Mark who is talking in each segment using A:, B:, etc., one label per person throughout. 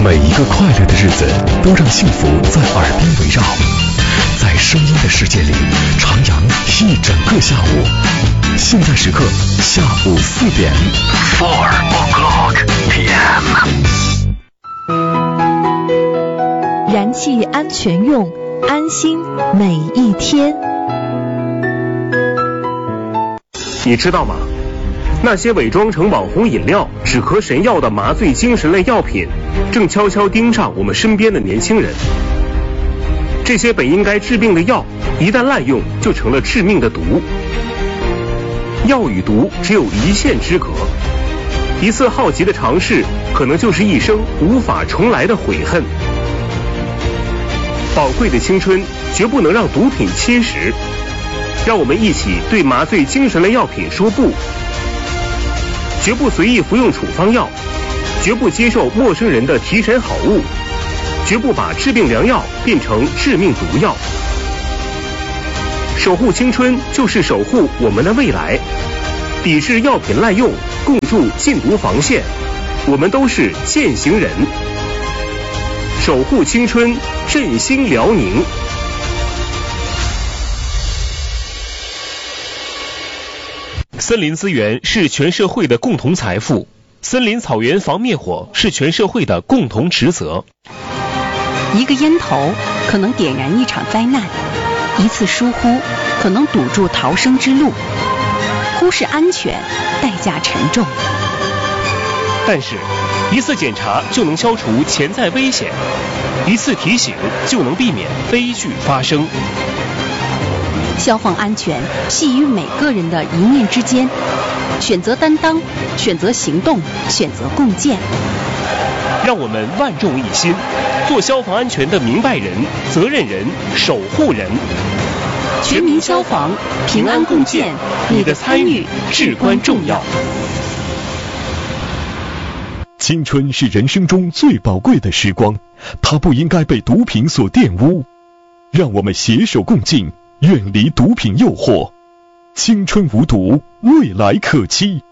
A: 每一个快乐的日子都让幸福在耳边围绕，在声音的世界里徜徉一整个下午。现在时刻下午4点，4 o'clock p.m.
B: 燃气安全用，安心每一天。
C: 你知道吗？那些伪装成网红饮料、止咳神药的麻醉精神类药品，正悄悄盯上我们身边的年轻人。这些本应该治病的药，一旦滥用，就成了致命的毒。药与毒只有一线之隔，一次好奇的尝试，可能就是一生无法重来的悔恨。宝贵的青春绝不能让毒品侵蚀，让我们一起对麻醉精神类药品说不。绝不随意服用处方药，绝不接受陌生人的提神好物，绝不把治病良药变成致命毒药。守护青春就是守护我们的未来，抵制药品滥用，共筑禁毒防线，我们都是践行人。守护青春，振兴辽宁。森林资源是全社会的共同财富，森林草原防灭火是全社会的共同职责。
D: 一个烟头可能点燃一场灾难，一次疏忽可能堵住逃生之路，忽视安全，代价沉重。
C: 但是，一次检查就能消除潜在危险，一次提醒就能避免悲剧发生。
D: 消防安全系于每个人的一念之间，选择担当，选择行动，选择共建。
C: 让我们万众一心，做消防安全的明白人、责任人、守护人。
D: 全民消防，平安共建，你的参与至关重要。
A: 青春是人生中最宝贵的时光，它不应该被毒品所玷污。让我们携手共进，远离毒品诱惑，青春无毒，未来可期。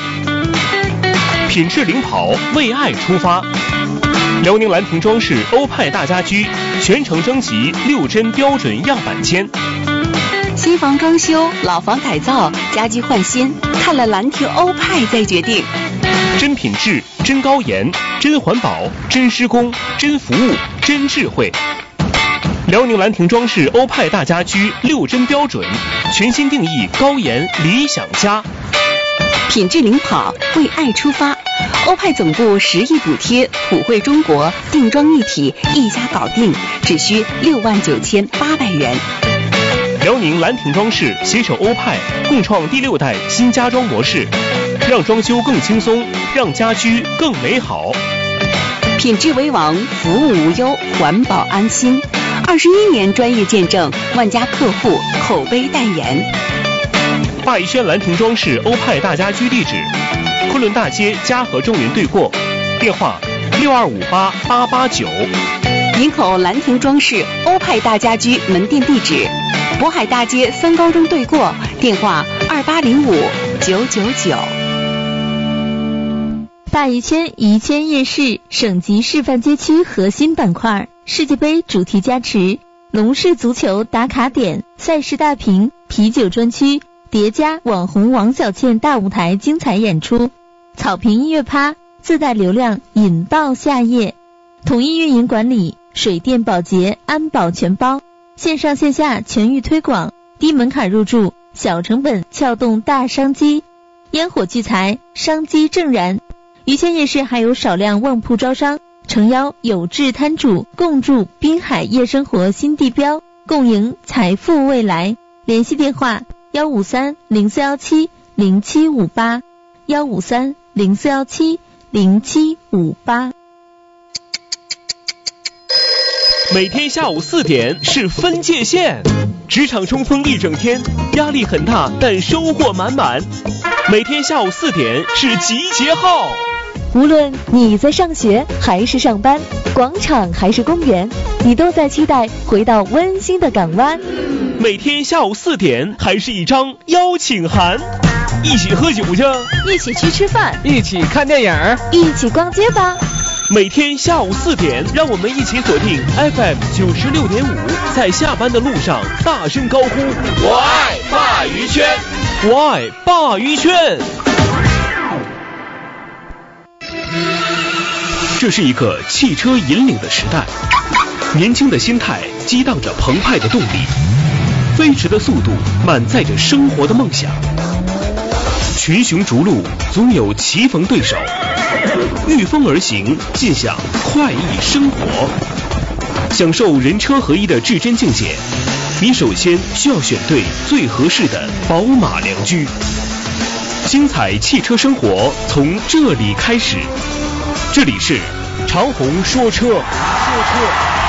C: 品质领跑，为爱出发。辽宁兰亭装饰欧派大家居全程征集6针标准样板间。
D: 新房装修、老房改造、家居换新，看了兰亭欧派再决定。
C: 真品质，真高颜，真环保，真施工，真服务，真智慧。辽宁兰亭装饰欧派大家居6针标准，全新定义高颜理想家。
D: 品质领跑，为爱出发。欧派总部10亿补贴，普惠中国，定妆一体，一家搞定，只需69800元。
C: 辽宁兰亭装饰携手欧派，共创第6代新家装模式，让装修更轻松，让家居更美好。
D: 品质为王，服务无忧，环保安心。21年专业见证，万家客户口碑代言。
C: 霸宜轩兰亭装饰欧派大家居地址：昆仑大街嘉禾中云对过，电话6258889。
D: 营口兰亭装饰欧派大家居门店地址：渤海大街3高中对过，电话2805999。
B: 大宜轩宜谦夜市省级示范街区核心板块，世界杯主题加持，龙式足球打卡点，赛事大屏，啤酒专区，叠加网红王小倩大舞台精彩演出，草坪音乐趴，自带流量引爆夏夜，统一运营管理，水电保洁安保全包，线上线下全域推广，低门槛入驻，小成本撬动大商机，烟火聚财，商机正燃。宜谦夜市还有少量旺铺招商，诚邀有志摊主共筑滨海夜生活新地标，共赢财富未来。联系电话15304170758 15304170758。
C: 每天下午4点是分界线，职场冲锋一整天，压力很大，但收获满满。每天下午4点是集结号。
B: 无论你在上学还是上班，广场还是公园，你都在期待回到温馨的港湾。
C: 每天下午4点还是一张邀请函，一起喝酒去，
B: 一起去吃饭，
E: 一起看电影，
B: 一起逛街吧。
E: 每天下午4点，让我们一起锁定 FM 96.5，在下班的路上大声高呼：我爱鲅鱼圈，我爱鲅鱼圈。
C: 这是一个汽车引领的时代，年轻的心态激荡着澎湃的动力，飞驰的速度满载着生活的梦想。群雄逐鹿，总有棋逢对手，御风而行，尽享快意生活。享受人车合一的至臻境界，你首先需要选对最合适的宝马良驹。精彩汽车生活从这里开始，这里是长虹说车。